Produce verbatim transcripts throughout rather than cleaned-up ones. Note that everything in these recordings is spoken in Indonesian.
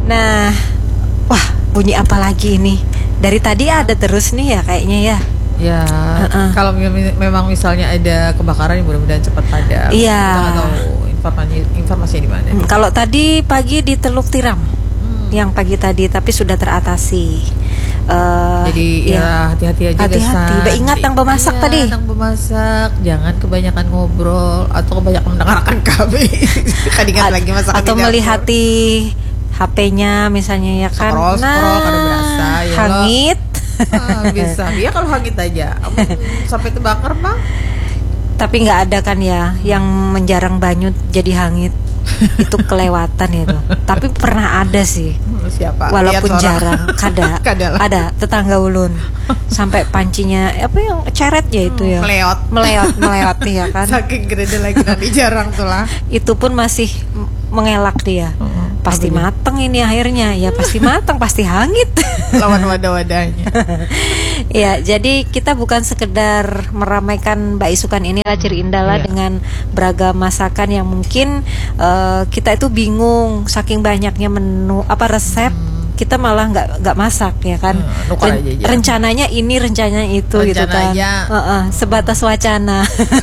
Nah, wah bunyi apa lagi ini? Dari tadi ada terus nih ya kayaknya ya. Ya, Uh-uh. kalau mem- memang misalnya ada kebakaran, mudah-mudahan cepat padam. Iya. Kita nggak tahu informasi informasinya di mana. Hmm, kalau tadi pagi di Teluk Tiram, Hmm. yang pagi tadi, tapi sudah teratasi. Uh, Jadi ya hati-hati aja. hati-hati. Gesan. Ba, ingat yang bemasak Iya, tadi. Yang bemasak, jangan kebanyakan ngobrol atau kebanyakan mendengarkan kami. Kan ingat A- lagi masakan atau di dapur. melihati H P-nya misalnya ya kan. Scroll, scroll, kada berasa, ya hangit. Ah, bisa. Ya kalau hangit aja. Amun sampai terbakar mah. Tapi nggak ada kan ya yang menjarang banyu jadi hangit. Itu kelewatan itu. Tapi pernah ada sih. Siapa? Walaupun Lihat seorang. jarang, kada, Kada lah. ada tetangga ulun sampai pancinya apa yang ceret ya itu ya, Meleot. meleot, meleot ya kan. Saking gede lagi nanti jarang tuh lah. Itu pun masih m- mengelak dia. Pasti Apa dia? mateng ini akhirnya, ya pasti mateng, pasti hangit. Lawan wadah-wadahnya. Ya, jadi kita bukan sekedar meramaikan Mbak Isukan inilah Ciri Indah lah Iya. dengan beragam masakan yang mungkin uh, kita itu bingung saking banyaknya menu apa resep. Kita malah nggak nggak masak ya kan. Hmm, nukar Ren- aja aja. rencananya ini rencananya itu gitu kan. Rencananya. Heeh, sebatas wacana.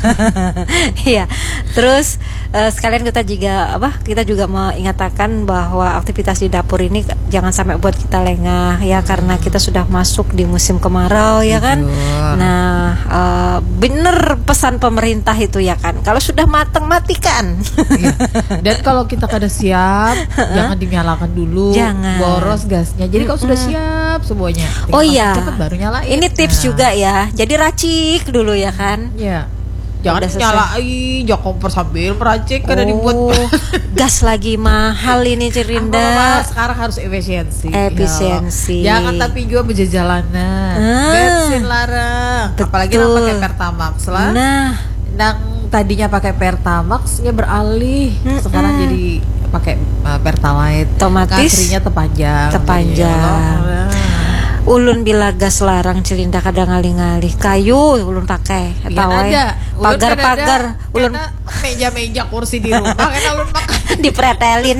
Iya. Terus uh, sekalian kita juga apa? Kita juga mengingatkan bahwa aktivitas di dapur ini jangan sampai buat kita lengah ya, karena kita sudah masuk di musim kemarau ya kan. Jujur. Nah, uh, bener pesan pemerintah itu ya kan. Kalau sudah mateng matikan. Iya. Dan kalau kita kada siap, jangan dinyalakan dulu. Jangan. Boros gasnya. Jadi kalau sudah siap semuanya, Oh tinggal iya. masak cepet baru nyalain. Ini tips Nah. juga ya. Jadi racik dulu ya kan. Iya. Jangan Udah selesai. nyalain, jangan kompor sambil meracik kada dibuat. Oh, gas lagi mahal ini Apa, Cirinda. Mama, sekarang harus efisiensi. Efisiensi. Ya. Jangan tapi juga berjalanan. Ah. Bensin larang. Apalagi Betul. yang pakai Pertamax lah. Nah, Yang tadinya pakai Pertamax ya beralih. Mm-mm. Sekarang jadi pakai uh, Pertalite. Otomatis Antrinya tepanjang. tepanjang. Jadi, ya Allah. ulun bila gas larang Cirinda kadang ngalih-ngalih kayu ulun pakai Biar atau ada. Ulun pagar-pagar kan ada. ulun Karena meja-meja kursi di rumah kan ulun makan dipretelin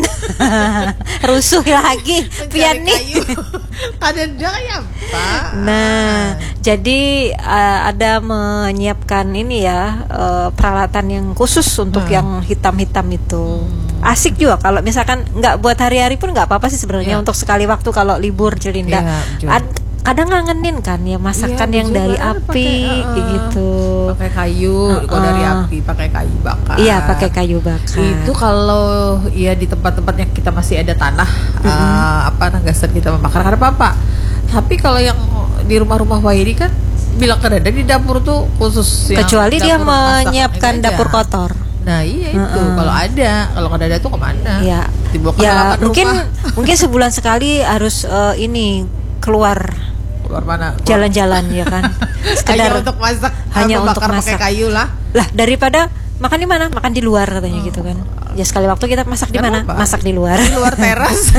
rusuh lagi pian mencari nih. kayu. Ada daya Pak. Nah, jadi uh, ada menyiapkan ini ya uh, peralatan yang khusus untuk Hmm. yang hitam-hitam itu. Asik juga kalau misalkan nggak buat hari-hari pun nggak apa-apa sih sebenarnya, Iya. untuk sekali waktu kalau libur Cirinda. Iya, betul. Ad- kadang ngangenin kan ya masakan Iya, yang betul, dari padahal api pakai, kayak uh, gitu. Pakai kayu, kalau dari Uh-uh. api pakai kayu bakar. Iya, pakai kayu bakar. Itu kalau ya di tempat-tempat yang kita masih ada tanah, uh, apa nagasan kita membakar karena apa? Tapi kalau yang di rumah-rumah Wairi kan bilang kadang di dapur tuh khusus yang Kecuali dia dapur masak menyiapkan aja. dapur kotor. Nah iya itu Uh-uh. kalau ada, kalau kada ada tuh kemana? Ya, Dibawa ke ya halaman mungkin rumah. mungkin sebulan sekali harus uh, ini keluar Keluar mana? Keluar. jalan-jalan ya kan. Sekedar hanya untuk masak, hanya atau untuk bakar pakai masak. kayu lah. Lah daripada makan di mana? Makan di luar katanya gitu kan. Ya sekali waktu kita masak di mana? Kenapa? Masak di luar. Di luar teras.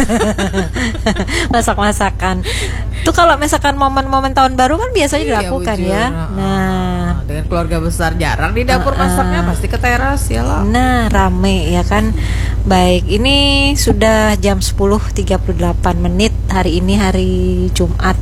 Masak-masakan. Tuh kalau misalkan momen-momen tahun baru kan biasanya Iya, dilakukan bujur. ya. Heeh. Nah, Dengan keluarga besar jarang di dapur Uh-uh. masaknya, pasti ke teras ya lah. Nah, rame ya kan. Baik, ini sudah jam sepuluh tiga puluh delapan menit. Hari ini hari Jumat.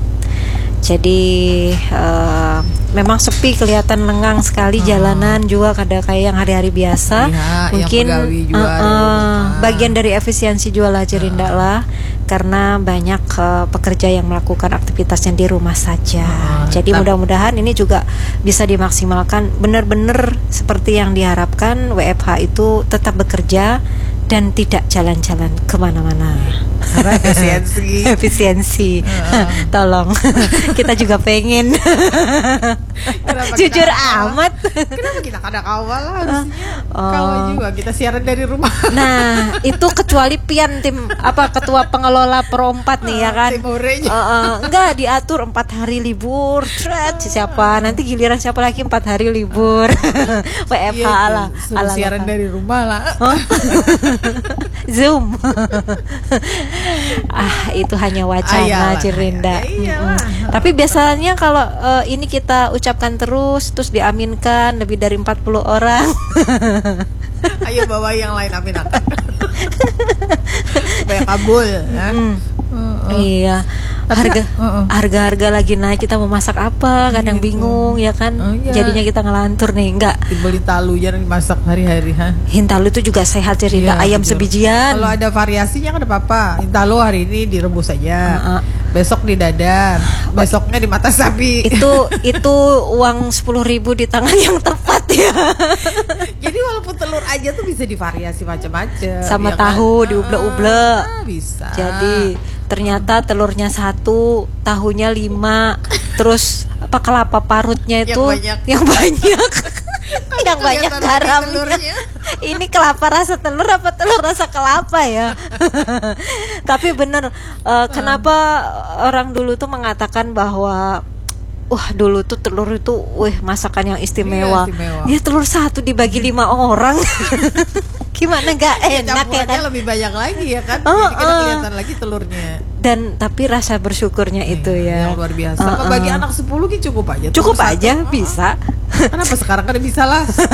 Jadi eh, memang sepi, kelihatan lengang sekali jalanan juga, kada kayak yang hari-hari biasa. Iya, yang Mungkin pegawai juga eh, ada di eh, rumah. bagian dari efisiensi juga lah Cirinda lah, karena banyak eh, pekerja yang melakukan aktivitasnya di rumah saja. Ah, Jadi tapi- mudah-mudahan ini juga bisa dimaksimalkan benar-benar seperti yang diharapkan. W F H itu tetap bekerja dan tidak jalan-jalan kemana-mana. Karena efisiensi. Efisiensi. Tolong, kita juga pengen. Kenapa Jujur kita- amat. Kenapa kita kada kawal lah harusnya? Oh. Kawal juga kita siaran dari rumah. Nah, itu kecuali pian tim apa ketua pengelola Pro empat nih ya kan. Tim Orenya. Eh, eh, enggak diatur empat hari libur. Tret, siapa nanti giliran siapa lagi empat hari libur. W F H Iya, ala itu. Suruh ala siaran lokal. dari rumah lah. Zoom. Ah, itu hanya wacana Ayalah, Cirinda. ya, iyalah. Mm-mm. Tapi biasanya kalau eh, ini kita ucapkan terus terus diaminkan lebih dari empat puluh orang. Ayo bawa yang lain amin akan. Banyak kabul ya. Mm. Uh, uh. Iya, Tapi, harga uh, uh. harga-harga lagi naik, kita mau masak apa kadang Gitu. bingung ya kan. Oh, iya. Jadinya kita ngelantur nih, enggak. Dibeli talu jangan dimasak hari-hari, ha. Hintalu itu juga sehat, jadi Iya, ayam betul. sebijian. Kalau ada variasinya kan ada apa-apa. Hintalu hari ini direbus saja. Uh-uh. Besok didadar, besoknya di mata sapi. itu itu uang sepuluh ribu di tangan yang tepat ya. Jadi walaupun telur aja tuh bisa divariasi macam-macam. Sama ya tahu kan? diublek-ublek. Ah, bisa. Jadi ternyata telurnya satu, tahunya lima, terus apa kelapa parutnya Yang itu banyak. yang banyak, yang banyak kelihatan garamnya. telurnya. Ini kelapa rasa telur apa telur rasa kelapa ya? Tapi bener, eh, kenapa orang dulu tuh mengatakan bahwa wah dulu tuh telur itu, wih masakan yang istimewa. Iya, istimewa. Ya telur satu dibagi lima orang, gimana nggak Ya, enak ya campurannya kan? lebih banyak lagi ya kan. Oh, Jadi kita oh. kelihatan lagi telurnya. Dan tapi rasa bersyukurnya itu ya Yang luar biasa. Uh-uh. Apa bagi anak sepuluh ki cukup aja. Cukup telur satu. aja Oh, bisa. Kenapa sekarang kan bisa lah.